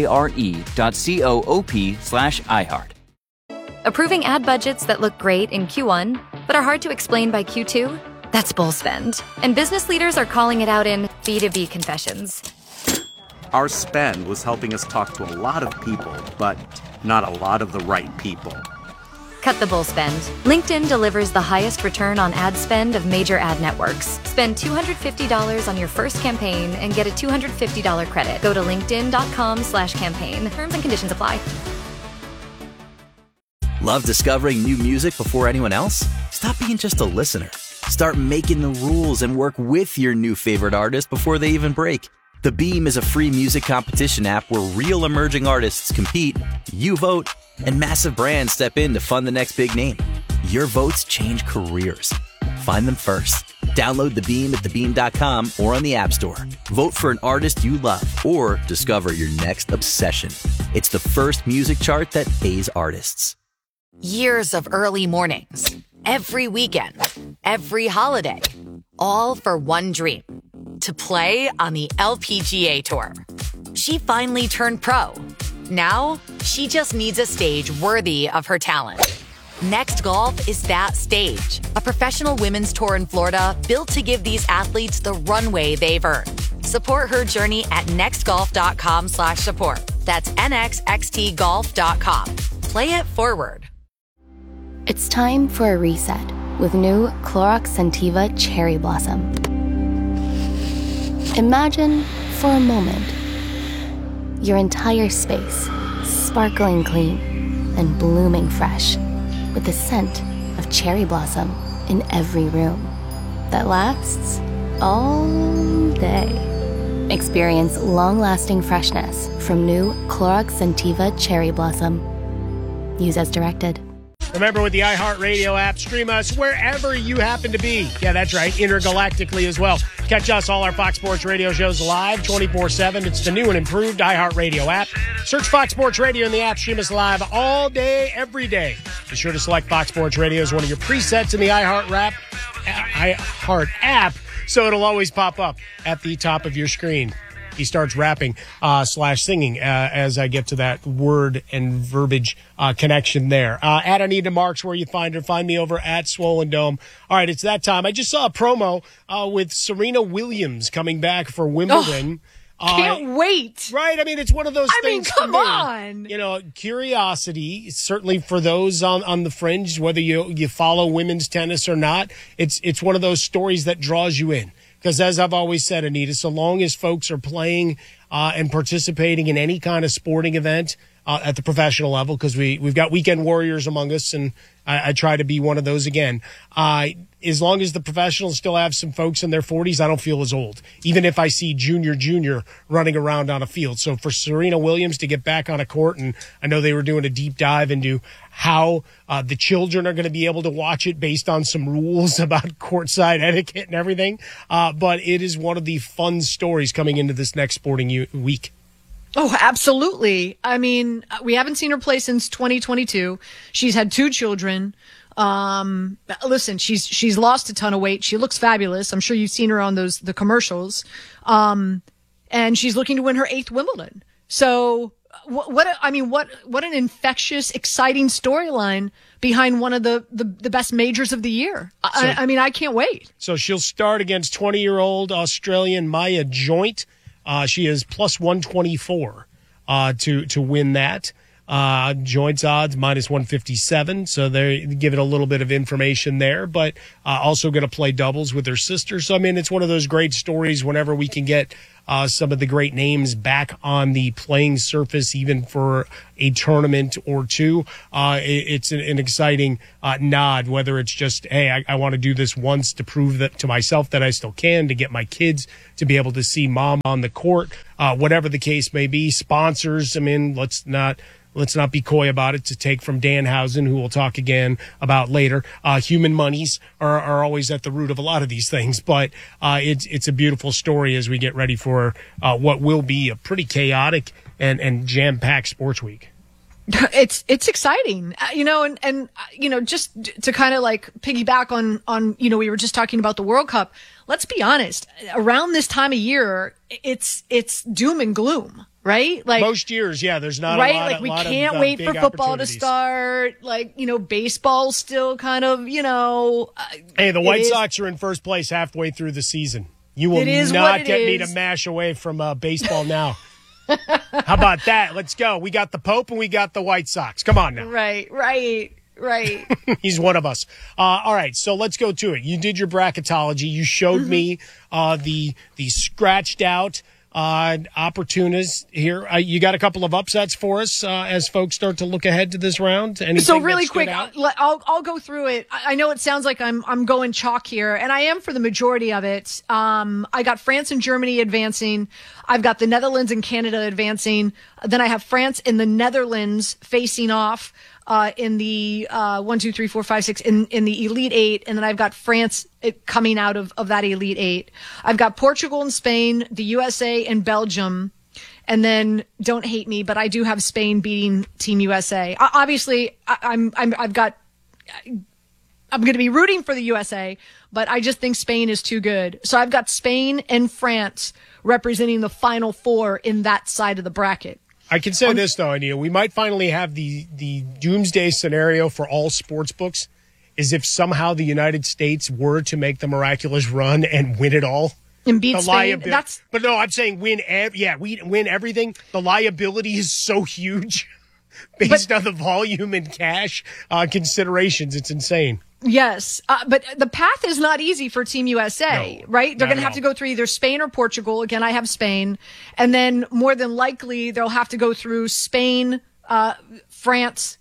FARE.coop/iHeart. Approving ad budgets that look great in Q1, but are hard to explain by Q2? That's bull spend. And business leaders are calling it out in B2B confessions. Our spend was helping us talk to a lot of people, but not a lot of the right people. Cut the bull spend. LinkedIn delivers the highest return on ad spend of major ad networks. Spend $250 on your first campaign and get a $250 credit. Go to linkedin.com/campaign. Terms and conditions apply. Love discovering new music before anyone else? Stop being just a listener. Start making the rules and work with your new favorite artist before they even break. The Beam is a free music competition app where real emerging artists compete, you vote, and massive brands step in to fund the next big name. Your votes change careers. Find them first. Download The Beam at thebeam.com or on the App Store. Vote for an artist you love or discover your next obsession. It's the first music chart that pays artists. Years of early mornings, every weekend, every holiday, all for one dream, to play on the LPGA Tour. She finally turned pro. Now, she just needs a stage worthy of her talent. Next Golf is that stage, a professional women's tour in Florida built to give these athletes the runway they've earned. Support her journey at nextgolf.com/support. That's nxxtgolf.com. Play it forward. It's time for a reset with new Clorox Scentiva Cherry Blossom. Imagine, for a moment, your entire space sparkling clean and blooming fresh with the scent of cherry blossom in every room that lasts all day. Experience long-lasting freshness from new Clorox Scentiva Cherry Blossom. Use as directed. Remember, with the iHeartRadio app, stream us wherever you happen to be. Yeah, that's right, intergalactically as well. Catch us, all our Fox Sports Radio shows live 24/7. It's the new and improved iHeartRadio app. Search Fox Sports Radio in the app. Stream us live all day, every day. Be sure to select Fox Sports Radio as one of your presets in the iHeart app, so it'll always pop up at the top of your screen. He starts rapping /singing as I get to that word and verbiage connection there. At Anita Marks, where you find her. Find me over at Swollen Dome. All right, it's that time. I just saw a promo with Serena Williams coming back for Wimbledon. Can't wait. Right? I mean, it's one of those things. Come on. You know, curiosity, certainly for those on the fringe, whether you follow women's tennis or not, it's one of those stories that draws you in. Because as I've always said, Anita, so long as folks are playing and participating in any kind of sporting event at the professional level, because we've got weekend warriors among us, and I try to be one of those again. As long as the professionals still have some folks in their 40s, I don't feel as old, even if I see junior running around on a field. So for Serena Williams to get back on a court, and I know they were doing a deep dive into how the children are going to be able to watch it based on some rules about courtside etiquette and everything. But it is one of the fun stories coming into this next sporting week. Oh, absolutely. I mean, we haven't seen her play since 2022. She's had 2 children. Listen, she's lost a ton of weight. She looks fabulous. I'm sure you've seen her on the commercials. And she's looking to win her 8th Wimbledon. So what an infectious, exciting storyline behind one of the best majors of the year. I can't wait. So she'll start against 20-year-old Australian Maya Joint. She is plus 124 to win that. Joint's odds minus 157, so they give it a little bit of information there, but also going to play doubles with her sister. So, I mean, it's one of those great stories whenever we can get some of the great names back on the playing surface, even for a tournament or two. It's an exciting nod, whether it's just, hey, I want to do this once to prove that to myself that I still can, to get my kids to be able to see mom on the court, whatever the case may be. Sponsors, I mean, let's not be coy about it, to take from Danhausen, who we'll talk again about later. Human monies are always at the root of a lot of these things, but it's a beautiful story as we get ready for what will be a pretty chaotic and jam-packed sports week. It's exciting, and just to kind of like piggyback on, we were just talking about the World Cup. Let's be honest, around this time of year, it's doom and gloom. Right? Like most years, yeah, there's not right? a lot like we lot can't of, wait big for football to opportunities. start. Like, baseball's still kind of, Hey, the White Sox are in first place halfway through the season. You will not get me to mash away from baseball now. How about that? Let's go. We got the Pope and we got the White Sox. Come on now. Right. He's one of us. All right, so let's go to it. You did your bracketology. You showed me the scratched out opportunists here. You got a couple of upsets for us as folks start to look ahead to this round. Anything so really that stood quick, out? I'll go through it. I know it sounds like I'm going chalk here, and I am for the majority of it. I got France and Germany advancing. I've got the Netherlands and Canada advancing. Then I have France and the Netherlands facing off in the 1, 2, 3, 4, 5, 6 in the Elite Eight, and then I've got France coming out of that Elite Eight. I've got Portugal and Spain, the USA and Belgium, and then don't hate me, but I do have Spain beating Team USA. Obviously, I'm going to be rooting for the USA, but I just think Spain is too good. So I've got Spain and France representing the Final Four in that side of the bracket. I can say this, though, Anita. We might finally have the doomsday scenario for all sports books, is if somehow the United States were to make the miraculous run and win it all. And beat Spain. But no, I'm saying win everything. The liability is so huge based on the volume and cash considerations. It's insane. Yes, but the path is not easy for Team USA, right? They're going to have to go through either Spain or Portugal. Again, I have Spain. And then more than likely, they'll have to go through Spain, France,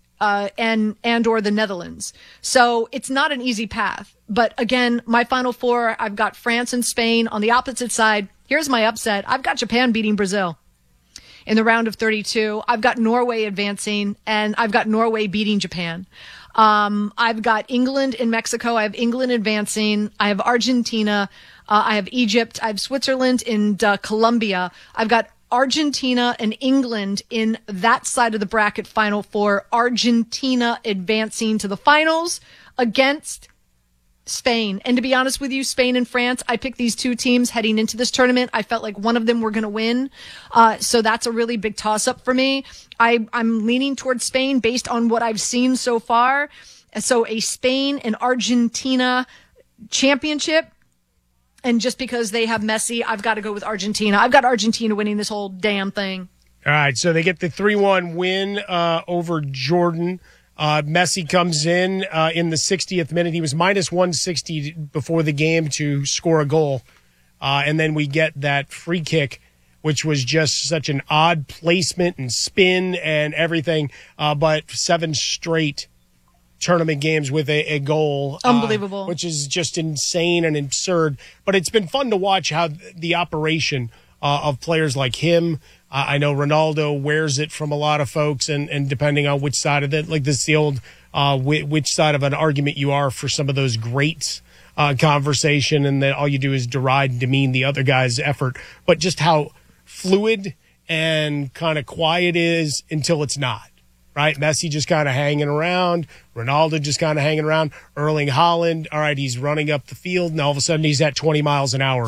and or the Netherlands. So it's not an easy path. But again, my Final Four, I've got France and Spain. On the opposite side, here's my upset. I've got Japan beating Brazil in the round of 32. I've got Norway advancing, and I've got Norway beating Japan. I've got England and Mexico. I have England advancing. I have Argentina. I have Egypt. I have Switzerland and Colombia. I've got Argentina and England in that side of the bracket Final Four. Argentina advancing to the finals against Spain. And to be honest with you, Spain and France, I picked these two teams heading into this tournament. I felt like one of them were going to win. So that's a really big toss-up for me. I'm leaning towards Spain based on what I've seen so far. So a Spain and Argentina championship. And just because they have Messi, I've got to go with Argentina. I've got Argentina winning this whole damn thing. All right, so they get the 3-1 win over Jordan. Messi comes in the 60th minute. He was minus 160 before the game to score a goal. And then we get that free kick, which was just such an odd placement and spin and everything. But 7 straight tournament games with a goal. Unbelievable. Which is just insane and absurd. But it's been fun to watch how the operation of players like him. I know Ronaldo wears it from a lot of folks, and depending on which side of it, like this, the old which side of an argument you are for some of those greats conversation, and then all you do is deride and demean the other guy's effort. But just how fluid and kind of quiet it is until it's not. Right? Messi just kind of hanging around. Ronaldo just kind of hanging around. Erling Haaland, all right, he's running up the field, and all of a sudden he's at 20 miles an hour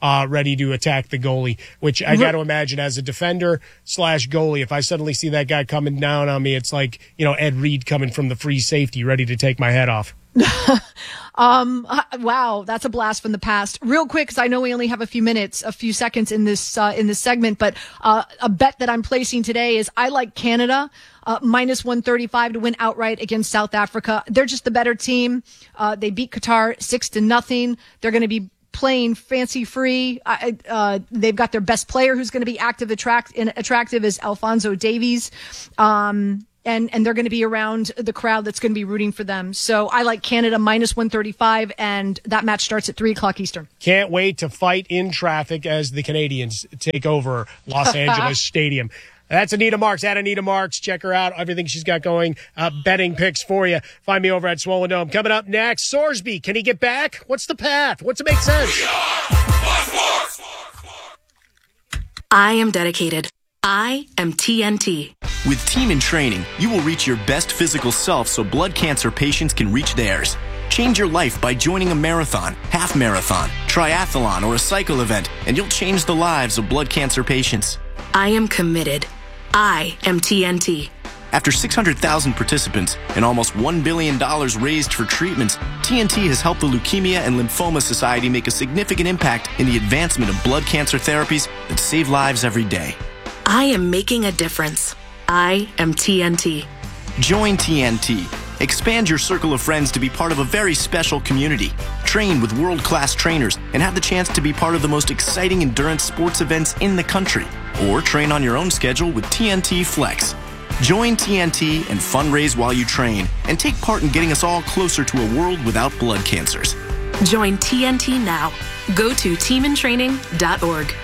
ready to attack the goalie, which I got to imagine as a defender / goalie, if I suddenly see that guy coming down on me, it's like, Ed Reed coming from the free safety, ready to take my head off. Wow, that's a blast from the past. Real quick, because I know we only have a few seconds in this segment, but a bet that I'm placing today is I like Canada minus 135 to win outright against South Africa. They're just the better team. They beat Qatar 6-0. They're going to be playing fancy free. They've got their best player who's going to be attractive is Alphonso Davies. And they're going to be around the crowd that's going to be rooting for them. So I like Canada minus 135, and that match starts at 3:00 Eastern. Can't wait to fight in traffic as the Canadians take over Los Angeles Stadium. That's Anita Marks, at Anita Marks. Check her out, everything she's got going, betting picks for you. Find me over at Swollen Dome. Coming up next, Sorsby. Can he get back? What's the path? What's it make sense? I am dedicated. I am TNT. With Team in Training, you will reach your best physical self so blood cancer patients can reach theirs. Change your life by joining a marathon, half marathon, triathlon, or a cycle event, and you'll change the lives of blood cancer patients. I am committed. I am TNT. After 600,000 participants and almost $1 billion raised for treatments, TNT has helped the Leukemia and Lymphoma Society make a significant impact in the advancement of blood cancer therapies that save lives every day. I am making a difference. I am TNT. Join TNT. Expand your circle of friends to be part of a very special community. Train with world-class trainers and have the chance to be part of the most exciting endurance sports events in the country. Or train on your own schedule with TNT Flex. Join TNT and fundraise while you train and take part in getting us all closer to a world without blood cancers. Join TNT now. Go to teamintraining.org.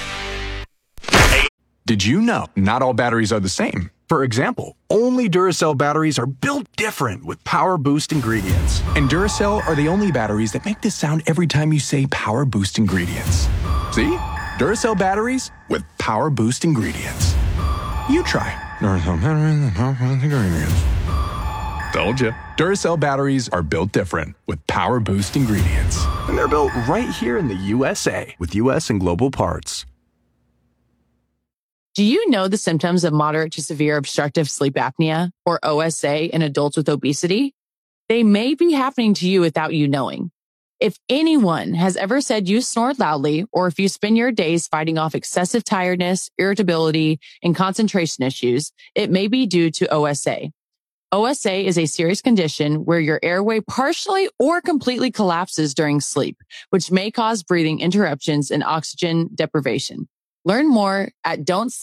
Did you know not all batteries are the same? For example, only Duracell batteries are built different with Power Boost ingredients. And Duracell are the only batteries that make this sound every time you say Power Boost ingredients. See? Duracell batteries with Power Boost ingredients. You try. Duracell batteries with Power Boost ingredients. Told you. Duracell batteries are built different with Power Boost ingredients. And they're built right here in the USA with US and global parts. Do you know the symptoms of moderate to severe obstructive sleep apnea, or OSA, in adults with obesity? They may be happening to you without you knowing. If anyone has ever said you snore loudly, or if you spend your days fighting off excessive tiredness, irritability, and concentration issues, it may be due to OSA. OSA is a serious condition where your airway partially or completely collapses during sleep, which may cause breathing interruptions and oxygen deprivation. Learn more at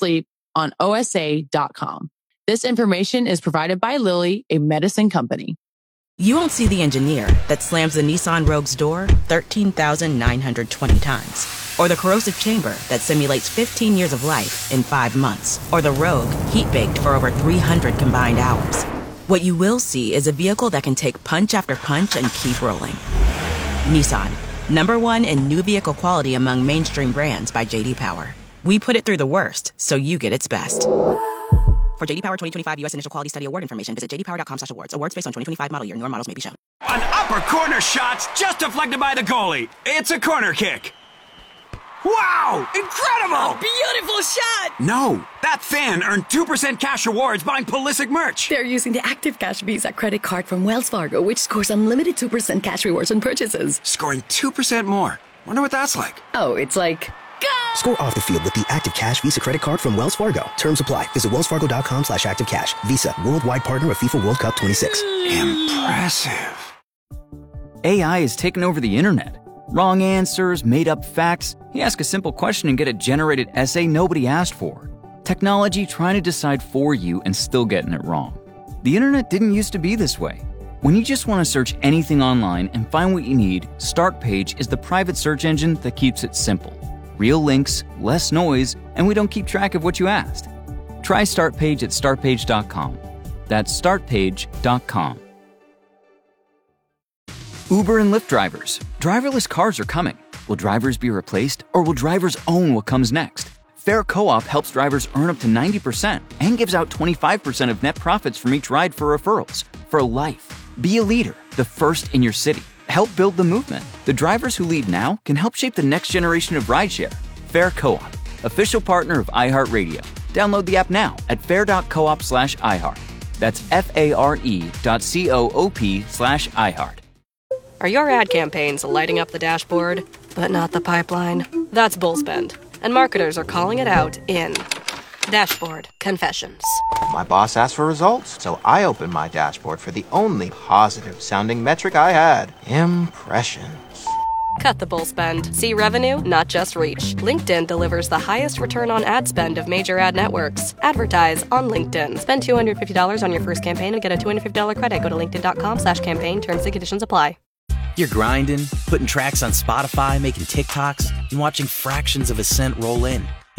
don'tsleeponosa.com. This information is provided by Lilly, a medicine company. You won't see the engineer that slams the Nissan Rogue's door 13,920 times. Or the corrosive chamber that simulates 15 years of life in 5 months. Or the Rogue heat-baked for over 300 combined hours. What you will see is a vehicle that can take punch after punch and keep rolling. Nissan, #1 in new vehicle quality among mainstream brands by J.D. Power. We put it through the worst, so you get its best. For J.D. Power 2025 U.S. Initial Quality Study Award information, visit jdpower.com/awards. Awards based on 2025 model year. Newer models may be shown. An upper corner shot's just deflected by the goalie. It's a corner kick. Wow! Incredible! Beautiful shot! No, that fan earned 2% cash rewards buying Pulisic merch. They're using the Active Cash Visa credit card from Wells Fargo, which scores unlimited 2% cash rewards on purchases. Scoring 2% more. Wonder what that's like. Oh, it's like... Score off the field with the Active Cash Visa credit card from Wells Fargo. Terms apply. Visit wellsfargo.com/activecash. Visa, worldwide partner of FIFA World Cup 26. Impressive. AI has taken over the internet. Wrong answers, made up facts. You ask a simple question and get a generated essay nobody asked for. Technology trying to decide for you and still getting it wrong. The internet didn't used to be this way. When you just want to search anything online and find what you need, Startpage is the private search engine that keeps it simple. Real links, less noise, and we don't keep track of what you asked. Try Startpage at startpage.com. That's startpage.com. Uber and Lyft drivers. Driverless cars are coming. Will drivers be replaced, or will drivers own what comes next? Fair Co-op helps drivers earn up to 90% and gives out 25% of net profits from each ride for referrals. For life. Be a leader, the first in your city. help build the movement. The drivers who lead now can help shape the next generation of rideshare. Fair Co-op, official partner of iHeartRadio. Download the app now at fair.coop/iHeart. That's FARE.coop/iHeart. Are your ad campaigns lighting up the dashboard, but not the pipeline? That's Bullspend, and marketers are calling it out in Dashboard Confessions. My boss asked for results, so I opened my dashboard for the only positive-sounding metric I had: impressions. Cut the bull spend. See revenue, not just reach. LinkedIn delivers the highest return on ad spend of major ad networks. Advertise on LinkedIn. Spend $250 on your first campaign and get a $250 credit. Go to linkedin.com/campaign. Terms and conditions apply. You're grinding, putting tracks on Spotify, making TikToks, and watching fractions of a cent roll in.